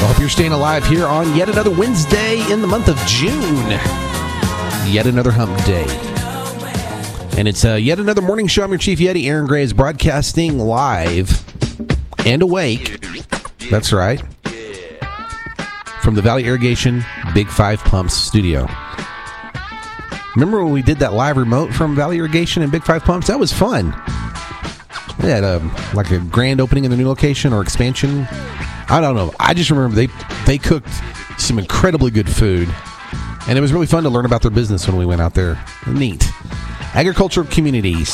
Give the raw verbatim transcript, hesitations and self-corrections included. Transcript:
I hope you're staying alive here on yet another Wednesday in the month of June. Yet another hump day. And it's uh, yet another morning show. I'm your Chief Yeti. Aaron Gray is broadcasting live and awake. That's right. From the Valley Irrigation Big Five Pumps studio. Remember when we did that live remote from Valley Irrigation and Big Five Pumps? That was fun. They had a, like a grand opening in the new location or expansion. I don't know. I just remember they they cooked some incredibly good food. And it was really fun to learn about their business when we went out there. Neat. Agricultural communities.